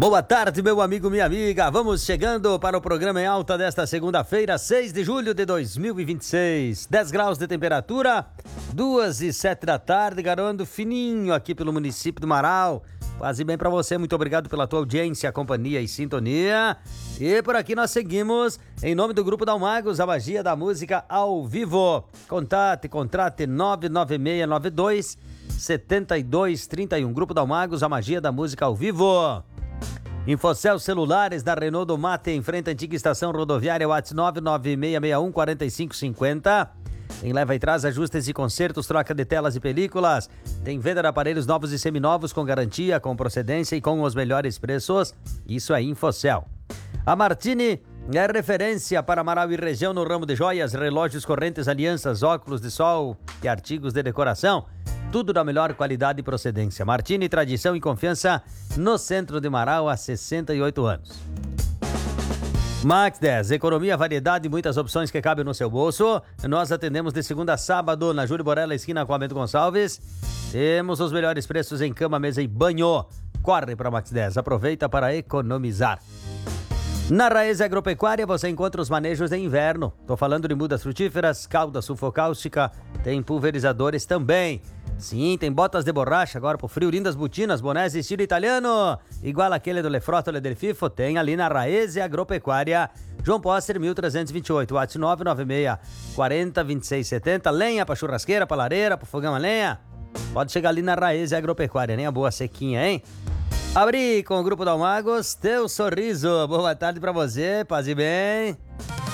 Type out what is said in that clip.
Boa tarde, meu amigo, minha amiga. Vamos chegando para o programa em alta desta segunda-feira, 6 de julho de 2026. 10 graus de temperatura, 2h07 da tarde, garoando fininho aqui pelo município do Marau. Quase bem para você, muito obrigado pela tua audiência, companhia e sintonia. E por aqui nós seguimos em nome do Grupo Dalmagos, a magia da música ao vivo. Contrate 99692-7231. Grupo Dalmagos, a magia da música ao vivo. Infocel Celulares da Renault do Mate, em frente à antiga estação rodoviária, WhatsApp 99661-4550. Tem leva e traz, ajustes e consertos, troca de telas e películas. Tem venda de aparelhos novos e seminovos com garantia, com procedência e com os melhores preços. Isso é Infocel. A Martini é referência para Marau e região no ramo de joias, relógios, correntes, alianças, óculos de sol e artigos de decoração. Tudo da melhor qualidade e procedência. Martini, tradição e confiança no centro de Marau há 68 anos. Max 10, economia, variedade e muitas opções que cabem no seu bolso. Nós atendemos de segunda a sábado na Júlio Borella, esquina com a Bento Gonçalves. Temos os melhores preços em cama, mesa e banho. Corre para Max 10, aproveita para economizar. Na Raiz Agropecuária você encontra os manejos de inverno. Tô falando de mudas frutíferas, calda sulfocáustica, tem pulverizadores também. Sim, tem botas de borracha agora pro frio, lindas botinas, bonés estilo italiano, igual aquele do Lefrotto ou del Fifo, tem ali na Raiz Agropecuária, João Póster 1328, WhatsApp 996 40 26 70, lenha pra churrasqueira, pra lareira, pro fogão a lenha, pode chegar ali na Raiz Agropecuária, nem a boa sequinha, hein? Abri com o Grupo Dalmagos, teu sorriso, boa tarde pra você, paz e bem.